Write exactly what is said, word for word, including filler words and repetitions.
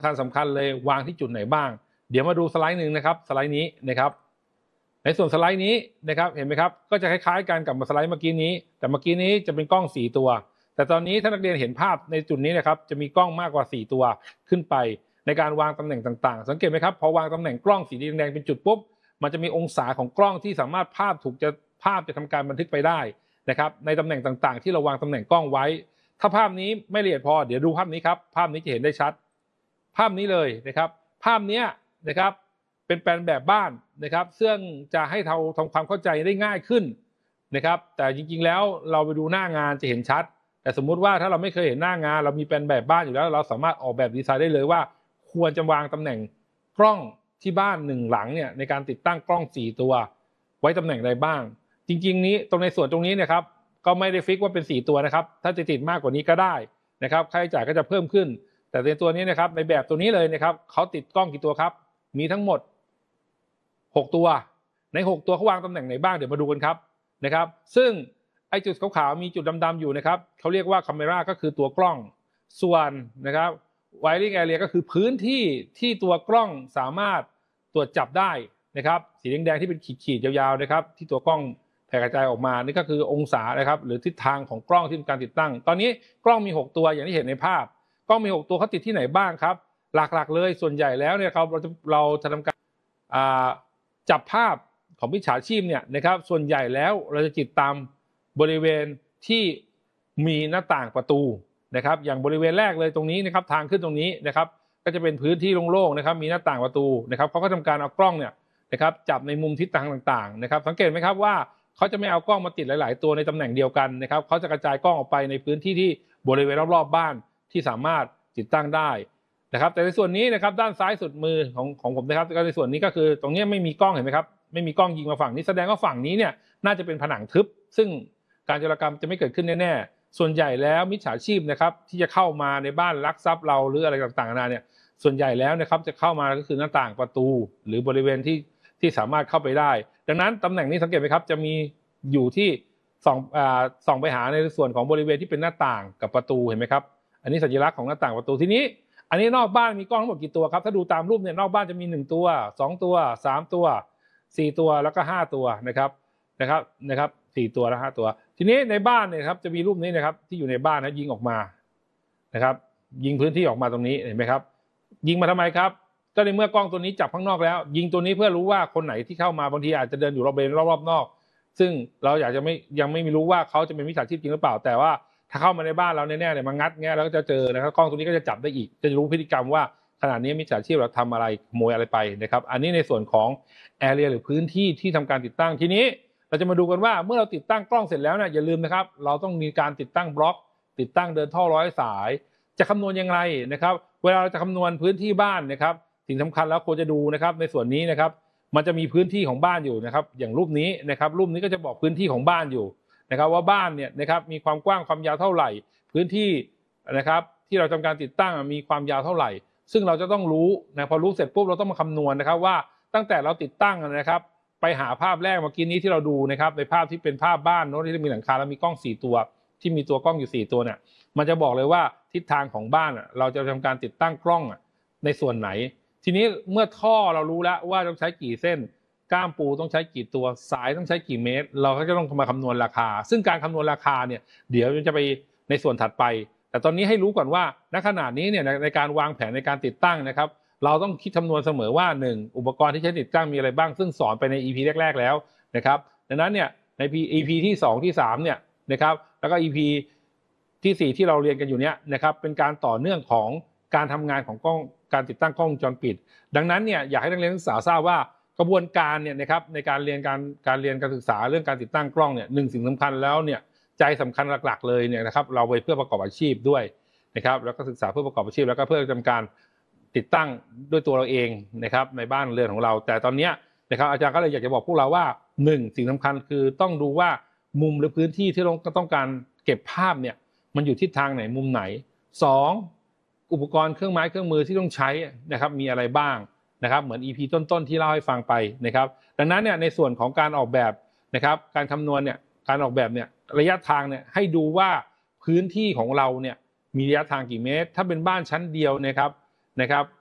สำคัญสำคัญเลยวางที่จุดไหนบ้างเดี๋ยวมาดูสไลด์หนึ่งนะครับสไลด์นี้นะครับในส่วนสไลด์นี้นะครับเห็นไหมครับก็จะคล้ายๆกันกับสไลด์เมื่อกี้นี้แต่เมื่อกี้นี้จะเป็นกล้องสี่ตัวแต่ตอนนี้ถ้านักเรียนเห็นภาพในจุดนี้นะครับจะมีกล้องมากกว่าสี่ตัวขึ้นไปในการวางตำแหน่งต่างๆสังเกตไหมครับพอวางตำแหน่งกล้องสีแดงๆเป็นจุดปุ๊บมันจะมีองศาของกล้องที่สามารถภาพถูกจะภาพจะทำการบันทึกไปได้นะครับในตำแหน่งต่างๆที่เราวางตำแหน่งกล้องไว้ถ้าภาพนี้ไม่ละเอียดพอเดี๋ยวดูภาพนี้ครับภาพนี้จะเห็นได้ชัดภาพนี้เลยนะครับภาพนี้นะครับเป็นแปลนแบบบ้านนะครับซึ่งจะให้เราทำความเข้าใจได้ง่ายขึ้นนะครับแต่จริงๆแล้วเราไปดูหน้างานจะเห็นชัดแต่สมมุติว่าถ้าเราไม่เคยเห็นหน้างานเรามีแปลนแบบบ้านอยู่แล้วเราสามารถออกแบบดีไซน์ได้เลยว่าควรจะวางตำแหน่งกล้องที่บ้านหนึ่งหลังเนี่ยในการติดตั้งกล้องสี่ตัวไว้ตำแหน่งใดบ้างจริงๆนี้ตรงในส่วนตรงนี้นะครับก็ไม่ได้ฟิกว่าเป็นสี่ตัวนะครับถ้าจะติดมากกว่านี้ก็ได้นะครับค่าใช้จ่ายก็จะเพิ่มขึ้นแต่ในตัวนี้นะครับในแบบตัวนี้เลยนะครับเขาติดกล้องกี่ตัวครับมีทั้งหมดหกตัวในหกตัวเขาวางตำแหน่งไหนบ้างเดี๋ยวมาดูกันครับนะครับซึ่งไอ้จุดขาวๆมีจุดดำๆอยู่นะครับเขาเรียกว่า camera ก็คือตัวกล้องส่วนนะครับ wiring area ก็คือพื้นที่ที่ตัวกล้องสามารถตรวจจับได้นะครับสีแดงๆที่เป็นขีดๆยาวๆนะครับที่ตัวกล้องแผ่กระจายออกมานี่ก็คือองศานะครับหรือทิศทางของกล้องที่มีการติดตั้งตอนนี้กล้องมีหกตัวอย่างที่เห็นในภาพกล้องมีหกตัวเขาติดที่ไหนบ้างครับหลักๆเลยส่วนใหญ่แล้วเนี่ยเราจะเราจะทำการจับภาพของมิจฉาชีพเนี่ยนะครับส่วนใหญ่แล้วเราจะติดตามบริเวณที่มีหน้าต่างประตูนะครับอย่างบริเวณแรกเลยตรงนี้นะครับทางขึ้นตรงนี้นะครับก็จะเป็นพื้นที่โล่งๆนะครับมีหน้าต่างประตูนะครับเขาก็ทำการเอากล้องเนี่ยนะครับจับในมุมทิศทางต่างๆนะครับสังเกตไหมครับว่าเขาจะไม่เอากล้องมาติดหลายๆตัวในตำแหน่งเดียวกันนะครับเขาจะกระจายกล้องออกไปในพื้นที่ที่บริเวณรอบๆบ้านที่สามารถติดตั้งได้นะครับแต่ในส่วนนี้นะครับด้านซ้ายสุดมือของของผมนะครับในส่วนนี้ก็คือตรงนี้ไม่มีกล้องเห็นไหมครับไม่มีกล้องยิงมาฝั่งนี้แสดงว่าฝั่งนี้เนี่ยน่าจะเป็นผนังทึบซึ่งการโจรกรรมจะไม่เกิดขึ้นแน่ๆส่วนใหญ่แล้วมิจฉาชีพนะครับที่จะเข้ามาในบ้านลักทรัพย์เราหรืออะไรต่างๆนานาเนี่ยส่วนใหญ่แล้วนะครับจะเข้ามาก็คือหน้าต่างประตูหรือบริเวณที่ที่สามารถเข้าไปได้ดังนั้นตำแหน่งนี้สังเกตไหมครับจะมีอยู่ที่ส่องส่องไปหาในส่วนของบริเวณที่เป็นหน้าต่างกับประตูเห็นไหมครับอันนี้สัญลักษณ์ของหน้าต่างประตูทีนี้อันนี้นอกบ้านมีกล้องทั้งหมดกี่ตัวครับถ้าดูตามรูปเนี่ยนอกบ้านจะมีหนึ่งตัวสองตัวสามตัวสี่ตัวแล้วก็ห้าตัวนะครับนะครับนะครับสี่ตัวและห้าตัวทีนี้ในบ้านเนี่ยครับจะมีรูปนี้นะครับที่อยู่ในบ้านนะยิงออกมานะครับยิงพื้นที่ออกมาตรงนี้เห็นไหมครับยิงมาทำไมครับก็ในเมื่อกล้องตัวนี้จับข้างนอกแล้วยิงตัวนี้เพื่อรู้ว่าคนไหนที่เข้ามาบางทีอาจจะเดินอยู่รอบเบนรอบๆนอกซึ่งเราอยากจะไม่ยังไม่รู้ว่าเขาจะเป็นมิจฉาชีพจริงหรือเปล่าแต่ว่าถ้าเข้ามาในบ้านเราแน่ๆเนี่ยมางัดเงี้ยแล้วก็จะเจอนะครับกล้องตัวนี้ก็จะจับได้อีกจะรู้พฤติกรรมว่าขณะนี้มิจฉาชีพเราทำอะไรขโมยอะไรไปนะครับอันนี้ในส่วนของ area หรือพื้นที่ที่ทำการติดตั้งทีนี้เราจะมาดูกันว่าเมื่อเราติดตั้งกล้องเสร็จแล้วเนี่ยอย่าลืมนะครับเราต้องมีการติดตั้งบล็อกติดตั้งเดินท่อร้อยสายจะคำนวณยังไงนะครับเวลาเราจะคำนวณพื้นที่บ้านนะครับสิ่งสำคัญแล้วควรจะดูนะครับในส่วนนี้นะครับมันจะมีพื้นที่ของบ้านอยู่นะครับอย่างรูปนี้นะครับรูปนี้ก็จะบอกพื้นที่ของบ้านอยู่นะครับว่าบ้านเนี่ยนะครับมีความกว้างความยาวเท่าไหร่พื้นที่นะครับที่เราทำการติดตั้งมีความยาวเท่าไหร่ซึ่งเราจะต้องรู้นะพอรู้เสร็จปุ๊บเราต้องมาคำนวณนะครับว่าตั้งแต่เราติดตั้งนะครับไปหาภาพแรกเมื่อกี้นี้ที่เราดูนะครับในภาพที่เป็นภาพบ้านโน้ตที่มีหลังคาแล้วมีกล้องสี่ตัวที่มีตัวกล้องอยู่สี่ตัวเนี่ยมันจะบอกเลยว่าทิศทางของบ้านเราจะทำการติดตั้งกล้องในส่วนไหนทีนี้เมื่อท่อเรารู้แล้วว่าต้องใช้กี่เส้นก้ามปูต้องใช้กี่ตัวสายต้องใช้กี่เมตรเราก็จะต้องมาคำนวณราคาซึ่งการคำนวณราคาเนี่ยเดี๋ยวจะไปในส่วนถัดไปแต่ตอนนี้ให้รู้ก่อนว่าณขณะนี้เนี่ยในการวางแผนในการติดตั้งนะครับเราต้องคิดคำนวณเสมอว่าหนึ่งอุปกรณ์ที่ใช้ติดตั้งมีอะไรบ้างซึ่งสอนไปใน อี พี แรกๆแล้วนะครับดังนั้นเนี่ยใน อี พี ที่สองที่สามเนี่ยนะครับแล้วก็ อี พี ที่สี่ที่เราเรียนกันอยู่เนี้ยนะครับเป็นการต่อเนื่องของการทำงานของกล้องการติดตั้งกล้องวงจรปิดดังนั้นเนี่ยอยากให้นักเรียนนักศึกษาทราบว่ากระบวนการเนี่ยนะครับในการเรียนการการเรียนการศึกษาเรื่องการติดตั้งกล้องเนี่ยหนึ่งสิ่งสำคัญแล้วเนี่ยใจสำคัญหลักๆเลยเนี่ยนะครับเราไปเพื่อประกอบอาชีพด้วยนะครับแล้วก็ศึกษาเพื่อประกอบอาชีพแล้วก็เพื่อทำการติดตั้งด้วยตัวเราเองนะครับในบ้านเรือนของเราแต่ตอนนี้นะครับอาจารย์ก็เลยอยากจะบอกพวกเราว่าหนึ่งสิ่งสำคัญคือต้องดูว่ามุมหรือพื้นที่ที่เราต้องการเก็บภาพเนี่ยมันอยู่ทิศทางไหนมุมไหนสองอุปกรณ์เครื่องไม้เครื่องมือที่ต้องใช้นะครับมีอะไรบ้างนะครับเหมือน อี พี ต้นๆที่เล่าให้ฟังไปนะครับดังนั้นเนี่ยในส่วนของการออกแบบนะครับการคำนวณเนี่ยการออกแบบเนี่ยระยะทางเนี่ยให้ดูว่าพื้นที่ของเราเนี่ยมีระยะทางกี่เมตรถ้าเป็นบ้านชั้นเดียวนะครับนะครับ